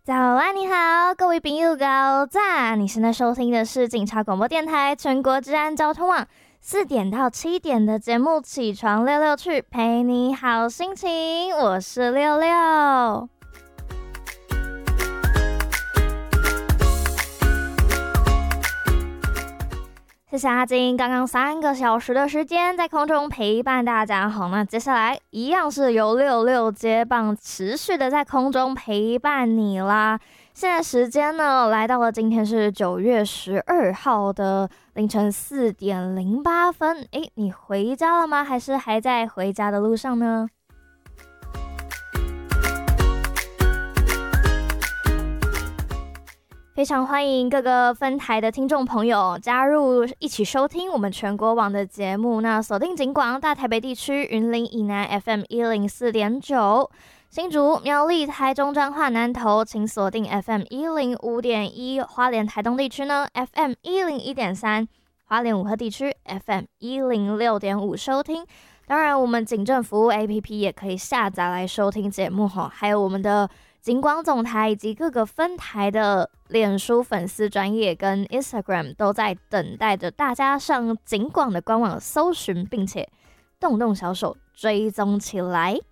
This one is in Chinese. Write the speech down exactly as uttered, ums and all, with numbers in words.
早安，你好，各位朋友高赞！你现在收听的是警察广播电台全国治安交通网四点到七点的节目《起床六六去》，陪你好心情。我是六六。谢谢阿金，刚刚三个小时的时间在空中陪伴大家。好，那接下来一样是由六六接棒，持续的在空中陪伴你啦。现在时间呢，来到了今天是九月十二号的凌晨四点零八分。诶，你回家了吗？还是还在回家的路上呢？非常欢迎各个分台的听众朋友加入，一起收听我们全国网的节目。那锁定警广大台北地区云林以南 F M 一零四点九，新竹、苗栗、台中、彰化、南投，请锁定 F M 一零五点一，花莲、台东地区呢 F M 一零一点三，花莲五和地区 F M 一零六点五收听。当然，我们警政服务 A P P 也可以下载来收听节目哈，还有我们的警广总台以及各个分台的脸书粉丝专页跟 Instagram 都在等待着大家上警广的官网搜寻，并且动动小手追踪起来。